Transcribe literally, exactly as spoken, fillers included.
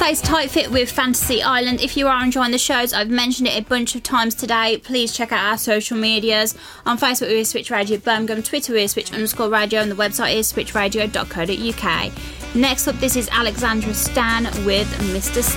that is Tight Fit with Fantasy Island. If you are enjoying the shows, I've mentioned it a bunch of times today. Please check out our social medias. On Facebook, we're Switch Radio Birmingham. Twitter, we're Switch underscore radio. And the website is switch radio dot co dot uk. Next up, this is Alexandra Stan with Mister Sam.